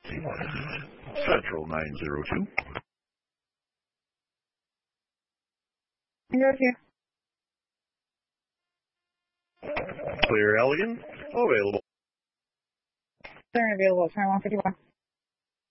Central 902. Yes, here. Clear Elegant, available. They're available at 151.